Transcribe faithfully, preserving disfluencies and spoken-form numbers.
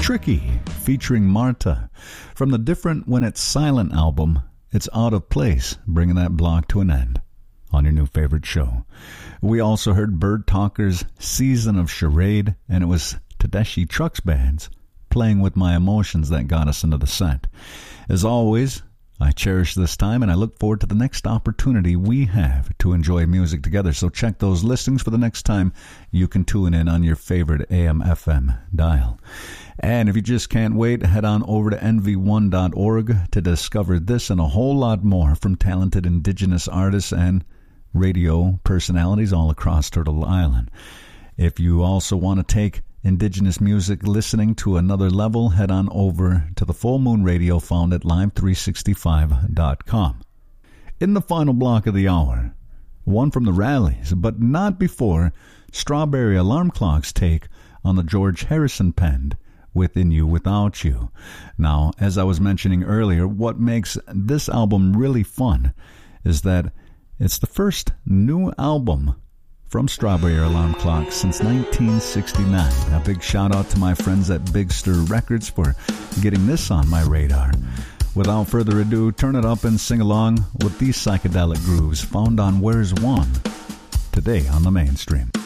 Tricky, featuring Marta. From the Different When It's Silent album, it's Out of Place, bringing that block to an end on your new favorite show. We also heard Bird Talker's Season of Charade, and it was Tedeschi Trucks Band's Playing With My Emotions that got us into the set. As always, I cherish this time, and I look forward to the next opportunity we have to enjoy music together. So check those listings for the next time you can tune in on your favorite A M F M dial. And if you just can't wait, head on over to N V one dot org to discover this and a whole lot more from talented indigenous artists and radio personalities all across Turtle Island. If you also want to take indigenous music listening to another level, head on over to the Full Moon Radio found at live three sixty-five dot com. In the final block of the hour, one from the Rallies, but not before Strawberry Alarm Clock's take on the George Harrison penned Within You, Without You. Now, as I was mentioning earlier, what makes this album really fun is that it's the first new album from Strawberry Alarm Clock since nineteen sixty-nine. A big shout out to my friends at Big Stir Records for getting this on my radar. Without further ado, turn it up and sing along with these psychedelic grooves found on Where's One today on the Mainstream.